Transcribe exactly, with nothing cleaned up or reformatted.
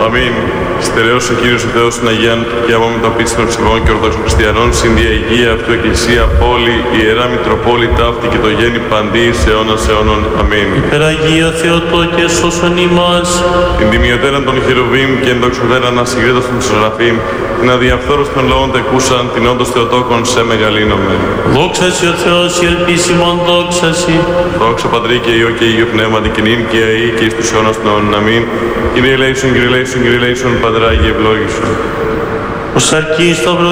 Αμήν. Στερεός ο Κύριος ο Θεός στην Αγία και άμα με το πίστη των ψευών και ορθόδοξων χριστιανών, συν δια υγεία αυτού εκκλησία, πόλη, ιερά Μητροπόλη, ταύτη και το γέννη παντή σε αιώνας αιώνων. Αμήν. Υπεραγία Θεοτό και σώσον ημάς. Την τιμιωτέραν των χερουβίμ και ενδοξοδέραν ασυγκρίτως των σεραφείμ, την αδιαφθόρους των λαών τεκούσαν, την όντως Θεοτόκον σε μεγαλύνομαι. Δόξα σοι ο Θεός, η ελπίσιμον δόξα σοι. Δόξα Πατρί και Υιό και Υιό Πνεύματι και νυν και αεί και εις τους αιώνας των αιώνων. Αμήν. Κύριε ελέησον, Κύριε ελέησον, Κύριε ελέησον, Πατρά Αγίε ευλόγησον. Ο σαρκής